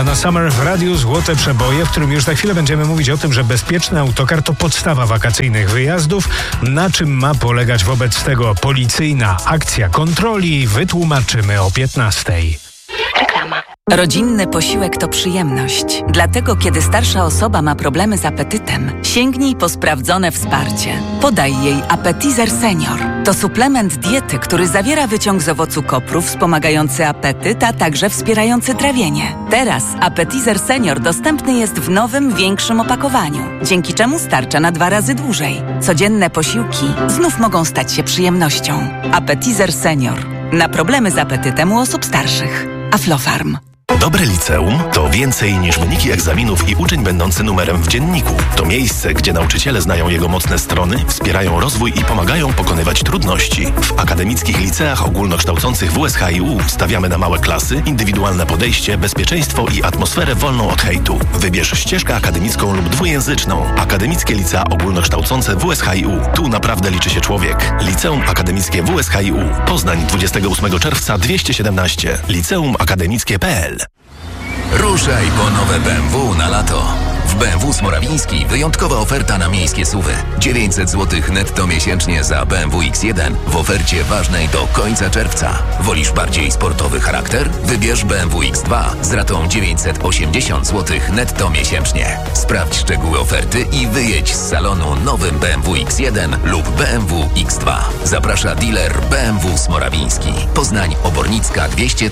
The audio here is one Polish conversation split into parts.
Donna Summer w radiu Złote Przeboje, w którym już za chwilę będziemy mówić o tym, że bezpieczny autokar to podstawa wakacyjnych wyjazdów. Na czym ma polegać wobec tego policyjna akcja kontroli, wytłumaczymy o 15:00. Reklama. Rodzinny posiłek to przyjemność. Dlatego, kiedy starsza osoba ma problemy z apetytem, sięgnij po sprawdzone wsparcie. Podaj jej Appetizer Senior. To suplement diety, który zawiera wyciąg z owocu kopru wspomagający apetyt, a także wspierający trawienie. Teraz Appetizer Senior dostępny jest w nowym, większym opakowaniu, dzięki czemu starcza na 2 razy dłużej. Codzienne posiłki znów mogą stać się przyjemnością. Appetizer Senior. Na problemy z apetytem u osób starszych. Aflofarm. Dobre liceum to więcej niż wyniki egzaminów i uczeń będący numerem w dzienniku. To miejsce, gdzie nauczyciele znają jego mocne strony, wspierają rozwój i pomagają pokonywać trudności. W akademickich liceach ogólnokształcących WSHiU stawiamy na małe klasy, indywidualne podejście, bezpieczeństwo i atmosferę wolną od hejtu. Wybierz ścieżkę akademicką lub dwujęzyczną. Akademickie licea ogólnokształcące WSHiU. Tu naprawdę liczy się człowiek. Liceum Akademickie WSHiU. Poznań 28 czerwca 217. liceumakademickie.pl. Ruszaj po nowe BMW na lato. W BMW Smorawiński wyjątkowa oferta na miejskie SUV-y. 900 zł netto miesięcznie za BMW X1 w ofercie ważnej do końca czerwca. Wolisz bardziej sportowy charakter? Wybierz BMW X2 z ratą 980 zł netto miesięcznie. Sprawdź szczegóły oferty i wyjedź z salonu nowym BMW X1 lub BMW X2. Zaprasza dealer BMW Smorawiński. Poznań Obornicka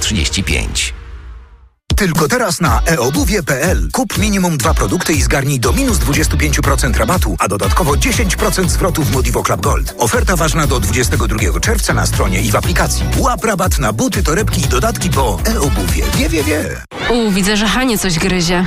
235. Tylko teraz na eobuwie.pl. Kup minimum 2 produkty i zgarnij do minus 25% rabatu, a dodatkowo 10% zwrotu w Modivo Club Gold. Oferta ważna do 22 czerwca na stronie i w aplikacji. Łap rabat na buty, torebki i dodatki, bo eobuwie. Wie. Widzę, że Hanie coś gryzie.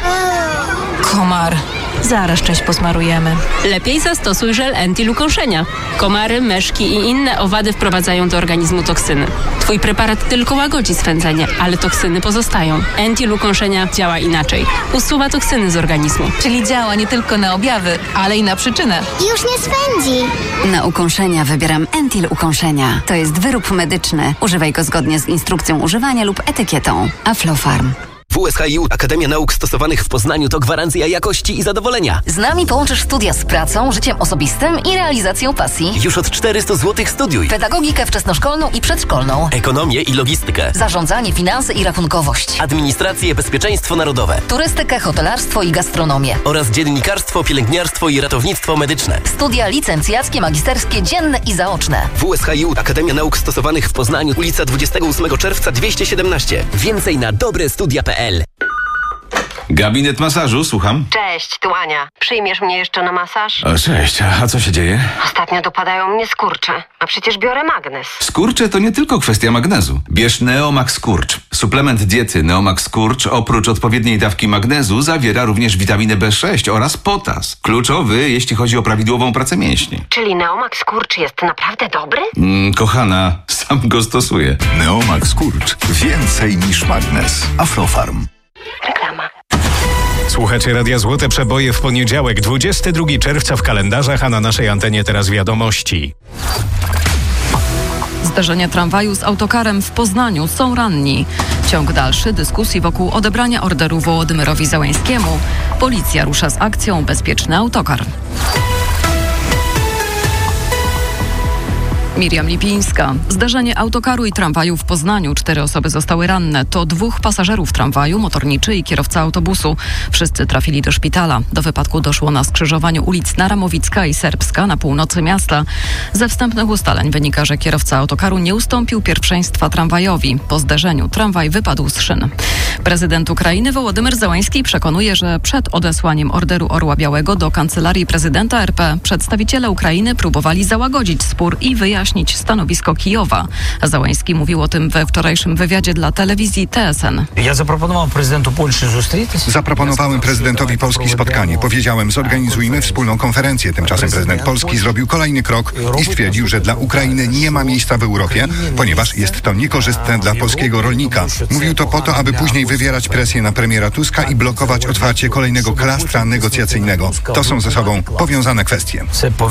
Komar. Zaraz część posmarujemy. Lepiej zastosuj żel Entil ukąszenia. Komary, myszki i inne owady wprowadzają do organizmu toksyny. Twój preparat tylko łagodzi swędzenie, ale toksyny pozostają. Entil ukąszenia działa inaczej. Usuwa toksyny z organizmu. Czyli działa nie tylko na objawy, ale i na przyczynę. Już nie swędzi. Na ukąszenia wybieram Entil ukąszenia. To jest wyrób medyczny. Używaj go zgodnie z instrukcją używania lub etykietą. Aflofarm. WSHiU Akademia Nauk Stosowanych w Poznaniu to gwarancja jakości i zadowolenia. Z nami połączysz studia z pracą, życiem osobistym i realizacją pasji. Już od 400 zł studiuj. Pedagogikę wczesnoszkolną i przedszkolną. Ekonomię i logistykę. Zarządzanie, finanse i rachunkowość. Administrację, bezpieczeństwo narodowe. Turystykę, hotelarstwo i gastronomię. Oraz dziennikarstwo, pielęgniarstwo i ratownictwo medyczne. Studia licencjackie, magisterskie, dzienne i zaoczne. WSHiU Akademia Nauk Stosowanych w Poznaniu, ulica 28 czerwca 217. Więcej na dobrestudia.pl. Gabinet masażu, słucham. Cześć, tu Ania. Przyjmiesz mnie jeszcze na masaż? Cześć, a co się dzieje? Ostatnio dopadają mnie skurcze, a przecież biorę magnez. Skurcze to nie tylko kwestia magnezu. Bierz Neomax Skurcz. Suplement diety Neomax Skurcz oprócz odpowiedniej dawki magnezu zawiera również witaminę B6 oraz potas. Kluczowy, jeśli chodzi o prawidłową pracę mięśni. Czyli Neomax Skurcz jest naprawdę dobry? Kochana, sam go stosuję. Neomax Skurcz. Więcej niż magnez. Aflofarm. Reklama. Słuchacie Radia Złote Przeboje w poniedziałek, 22 czerwca w kalendarzach, a na naszej antenie teraz wiadomości. Zdarzenie tramwaju z autokarem w Poznaniu. Są ranni. Ciąg dalszy dyskusji wokół odebrania orderu Wołodymyrowi Zełańskiemu. Policja rusza z akcją Bezpieczny autokar. Miriam Lipińska. Zdarzenie autokaru i tramwaju w Poznaniu. 4 osoby zostały ranne. To 2 pasażerów tramwaju, motorniczy i kierowca autobusu. Wszyscy trafili do szpitala. Do wypadku doszło na skrzyżowaniu ulic Naramowicka i Serbska na północy miasta. Ze wstępnych ustaleń wynika, że kierowca autokaru nie ustąpił pierwszeństwa tramwajowi. Po zderzeniu tramwaj wypadł z szyn. Prezydent Ukrainy Wołodymyr Zełański przekonuje, że przed odesłaniem orderu Orła Białego do Kancelarii Prezydenta RP przedstawiciele Ukrainy próbowali załagodzić spór i wyjaśnić stanowisko Kijowa. Zełański mówił o tym we wczorajszym wywiadzie dla telewizji TSN. Zaproponowałem prezydentowi Polski spotkanie. Powiedziałem, zorganizujmy wspólną konferencję. Tymczasem prezydent Polski zrobił kolejny krok i stwierdził, że dla Ukrainy nie ma miejsca w Europie, ponieważ jest to niekorzystne dla polskiego rolnika. Mówił to po to, aby później później wywierać presję na premiera Tuska i blokować otwarcie kolejnego klastra negocjacyjnego. To są ze sobą powiązane kwestie.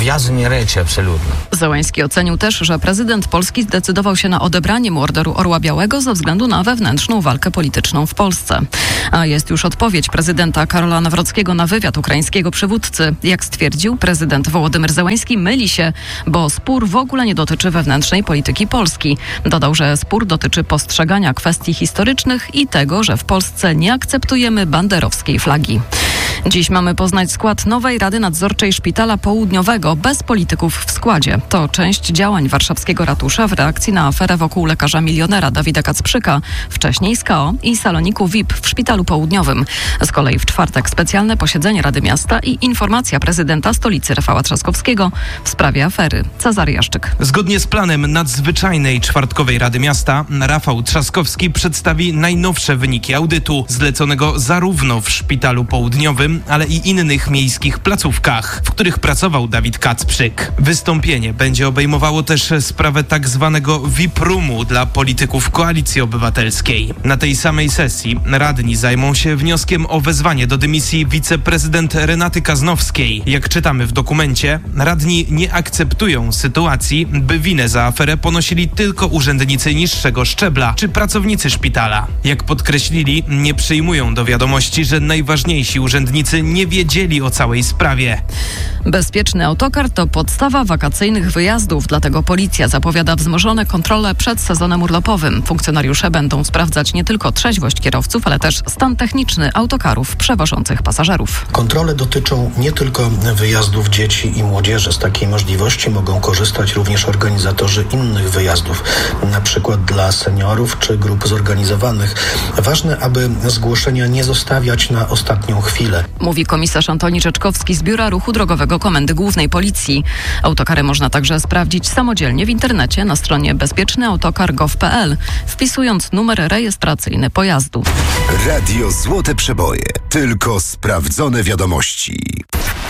Zełenski ocenił też, że prezydent Polski zdecydował się na odebranie mu Orderu Orła Białego ze względu na wewnętrzną walkę polityczną w Polsce. A jest już odpowiedź prezydenta Karola Nawrockiego na wywiad ukraińskiego przywódcy. Jak stwierdził, prezydent Wołodymyr Zełenski myli się, bo spór w ogóle nie dotyczy wewnętrznej polityki Polski. Dodał, że spór dotyczy postrzegania kwestii historycznych i tego, że w Polsce nie akceptujemy banderowskiej flagi. Dziś mamy poznać skład nowej Rady Nadzorczej Szpitala Południowego bez polityków w składzie. To część działań warszawskiego ratusza w reakcji na aferę wokół lekarza milionera Dawida Kacprzyka, wcześniej z KO i saloniku VIP w Szpitalu Południowym. Z kolei w czwartek specjalne posiedzenie Rady Miasta i informacja prezydenta stolicy Rafała Trzaskowskiego w sprawie afery. Cezary Jaszczyk. Zgodnie z planem nadzwyczajnej czwartkowej Rady Miasta Rafał Trzaskowski przedstawi najnowsze wyniki audytu zleconego zarówno w Szpitalu Południowym, ale i innych miejskich placówkach, w których pracował Dawid Kacprzyk. Wystąpienie będzie obejmowało też sprawę tak zwanego VIP-roomu dla polityków Koalicji Obywatelskiej. Na tej samej sesji radni zajmą się wnioskiem o wezwanie do dymisji wiceprezydent Renaty Kaznowskiej. Jak czytamy w dokumencie, radni nie akceptują sytuacji, by winę za aferę ponosili tylko urzędnicy niższego szczebla czy pracownicy szpitala. Jak podkreślili, nie przyjmują do wiadomości, że najważniejsi urzędnicy nie wiedzieli o całej sprawie. Bezpieczny autokar to podstawa wakacyjnych wyjazdów, dlatego policja zapowiada wzmożone kontrole przed sezonem urlopowym. Funkcjonariusze będą sprawdzać nie tylko trzeźwość kierowców, ale też stan techniczny autokarów przewożących pasażerów. Kontrole dotyczą nie tylko wyjazdów dzieci i młodzieży. Z takiej możliwości mogą korzystać również organizatorzy innych wyjazdów, na przykład dla seniorów czy grup zorganizowanych. Ważne, aby zgłoszenia nie zostawiać na ostatnią chwilę. Mówi komisarz Antoni Rzeczkowski z Biura Ruchu Drogowego Komendy Głównej Policji. Autokary można także sprawdzić samodzielnie w internecie na stronie bezpiecznyautokar.gov.pl, wpisując numer rejestracyjny pojazdu. Radio Złote Przeboje. Tylko sprawdzone wiadomości.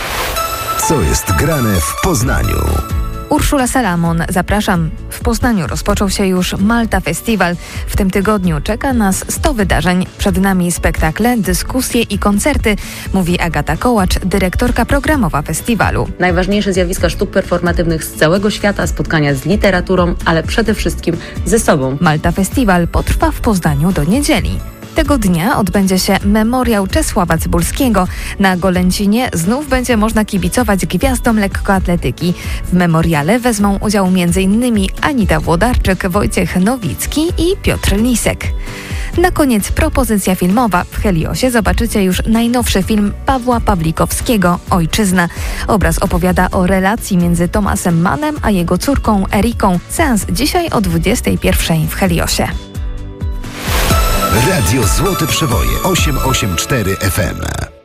Co jest grane w Poznaniu? Urszula Salamon, zapraszam. W Poznaniu rozpoczął się już Malta Festiwal. W tym tygodniu czeka nas 100 wydarzeń. Przed nami spektakle, dyskusje i koncerty, mówi Agata Kołacz, dyrektorka programowa festiwalu. Najważniejsze zjawiska sztuk performatywnych z całego świata, spotkania z literaturą, ale przede wszystkim ze sobą. Malta Festiwal potrwa w Poznaniu do niedzieli. Tego dnia odbędzie się memoriał Czesława Cybulskiego. Na Golęcinie znów będzie można kibicować gwiazdom lekkoatletyki. W memoriale wezmą udział m.in. Anita Włodarczyk, Wojciech Nowicki i Piotr Lisek. Na koniec propozycja filmowa. W Heliosie zobaczycie już najnowszy film Pawła Pawlikowskiego, Ojczyzna. Obraz opowiada o relacji między Tomasem Mannem a jego córką Eriką. Seans dzisiaj o 21:00 w Heliosie. Radio Złote Przeboje 884 FM.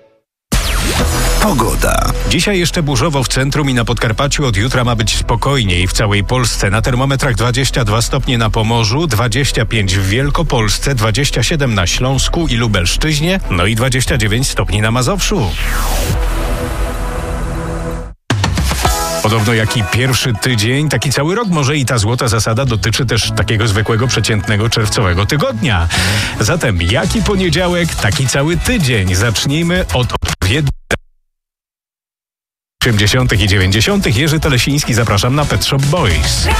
Pogoda. Dzisiaj jeszcze burzowo w centrum i na Podkarpaciu, od jutra ma być spokojniej w całej Polsce. Na termometrach 22 stopnie na Pomorzu, 25 w Wielkopolsce, 27 na Śląsku i Lubelszczyźnie, no i 29 stopni na Mazowszu. Podobno jaki pierwszy tydzień, taki cały rok. Może i ta złota zasada dotyczy też takiego zwykłego, przeciętnego czerwcowego tygodnia. Zatem jaki poniedziałek, taki cały tydzień. Zacznijmy od odpowiednich 80. i 90. Jerzy Telesiński, zapraszam na Pet Shop Boys.